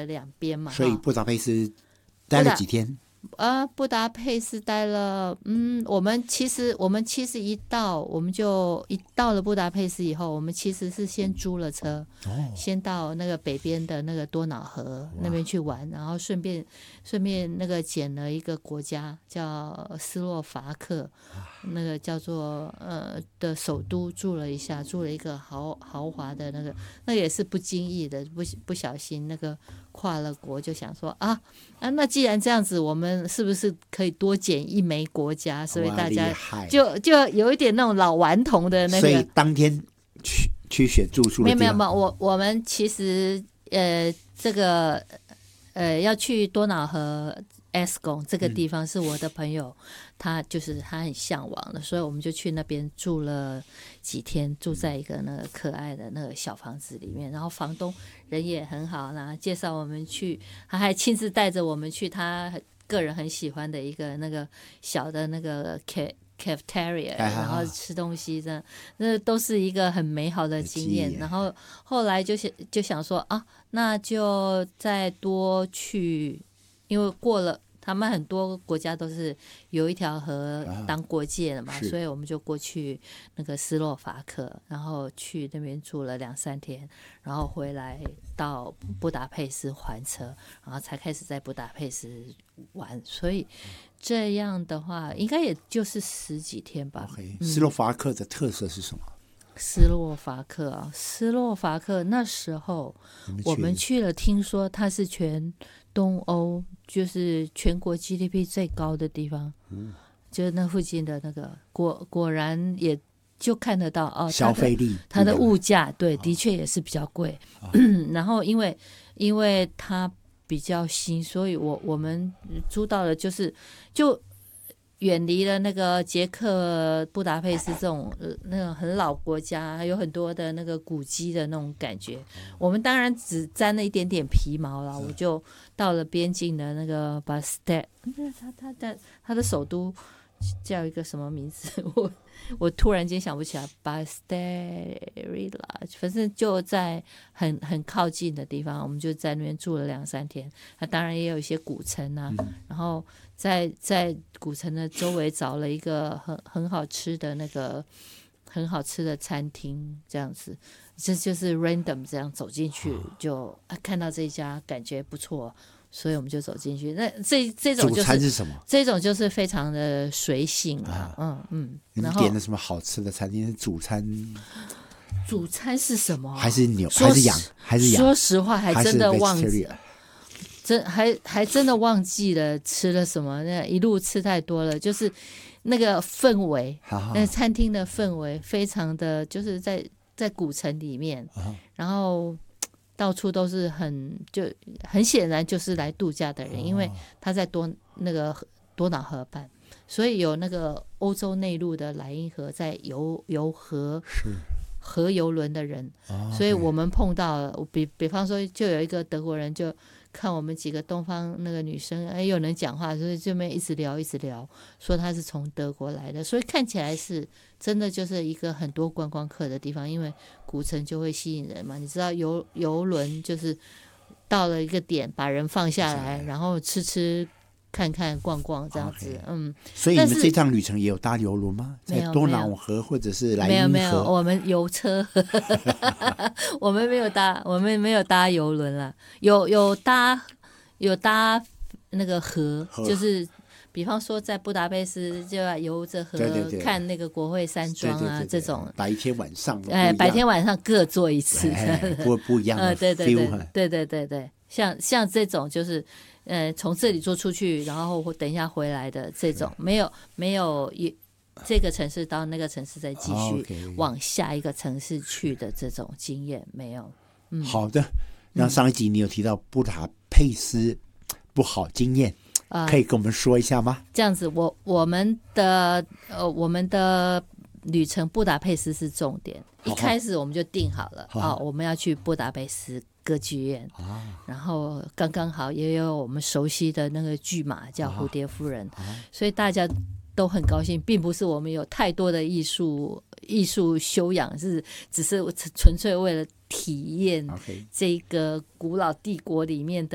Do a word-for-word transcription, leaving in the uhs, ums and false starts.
的两边嘛。 所以布达佩斯待了几天？ 呃，布达佩斯待了，嗯，我们其实我们其实一到，我们就一到了布达佩斯以后，我们其实是先租了车， 哦， 先到那个北边的那个多瑙河那边去玩，然后顺便顺便那个捡了一个国家叫斯洛伐克，那个叫做呃的首都住了一下，住了一个豪豪华的那个，那也是不经意的，不不小心那个跨了国，就想说啊啊，那既然这样子，我们是不是可以多捡一枚国家？所以大家就就有一点那种老顽童的那个。 所以当天去去选住宿的地方。 没有没有没有，我我们其实呃这个呃要去多瑙河 S 宫这个地方是我的朋友，嗯、他就是他很向往的，所以我们就去那边住了几天，住在一个那个可爱的那个小房子里面，然后房东人也很好啦，介绍我们去，他还亲自带着我们去他个人很喜欢的一个那个小的那个 cafeteria， 然后吃东西，这样那都是一个很美好的经验。然后后来就想就想说啊，那就再多去，因为过了。他们很多国家都是有一条河当国界的嘛，啊、所以我们就过去那个斯洛伐克，然后去那边住了两三天，然后回来到布达佩斯还车，然后才开始在布达佩斯玩。所以这样的话，应该也就是十几天吧。 Okay, 嗯、斯洛伐克的特色是什么？ 斯洛伐克啊，斯洛伐克那时候我们去了，听说它是全东欧就是全国 G D P 最高的地方，嗯、就是那附近的那个果果然也就看得到哦， 消费力它的物价对，的确也是比较贵。哦、然后因为因为它比较新，所以我我们租到的就是就。远离了那个捷克布达佩斯这种、呃、那种很老国家，有很多的那个古迹的那种感觉。我们当然只沾了一点点皮毛了，我就到了边境的那个巴斯泰，他他的他的首都叫一个什么名字？我我突然间想不起来，巴斯泰瑞拉，反正就在很很靠近的地方，我们就在那边住了两三天。那当然也有一些古城啊，嗯、然后。在在古城的周围找了一个很很好吃的那个很好吃的餐厅，这样子，这就是 random 这样走进去就、啊、看到这一家感觉不错，所以我们就走进去。那这这种就是主餐是什么？ 这种就是非常的随性啊，嗯嗯。 你们点了什么好吃的餐厅？主餐？ 主餐是什么？ 还是牛？还是羊？还是羊？ 说实话，还真的忘记了。真还还真的忘记了吃了什么，那一路吃太多了，就是那个氛围，那餐厅的氛围非常的，就是在在古城里面，然后到处都是很就很显然就是来度假的人，因为他在多那个多瑙河畔，所以有那个欧洲内陆的莱茵河在游游河。 是。 河游轮的人，所以我们碰到了，比比方说，就有一个德国人就看我们几个东方那个女生，哎，有人讲话，所以这边一直聊一直聊，说他是从德国来的，所以看起来是真的就是一个很多观光客的地方，因为古城就会吸引人嘛。你知道游游轮就是到了一个点，把人放下来，然后吃吃。看看逛逛这样子， okay. 嗯， 所以你们这趟旅程也有搭邮轮吗？在多瑙河或者是莱茵河？ 没有没有，我们游车，我们没有搭，我们没有搭邮轮了，有有搭有搭那个河，河就是比方说在布达佩斯就要游着河，对对对，看那个国会山庄啊，对对对对，这种白天晚上， 哎，白天晚上各做一次， 哎、不不一样的 feel，、呃、 对对对对对对对，像像这种就是。呃，从这里坐出去，然后等一下回来的这种，没有没有这个城市到那个城市再继续往下一个城市去的这种经验没有。嗯、 好的，那上一集你有提到布达佩斯不好经验，呃、可以跟我们说一下吗？ 这样子，我我们的呃我们的旅程布达佩斯是重点，一开始我们就定好了，好好哦，我们要去布达佩斯。歌剧院、啊、然后刚刚好也有我们熟悉的那个剧码叫蝴蝶夫人、啊啊、所以大家都很高兴，并不是我们有太多的艺术艺术修养，是只是纯粹为了体验这个古老帝国里面的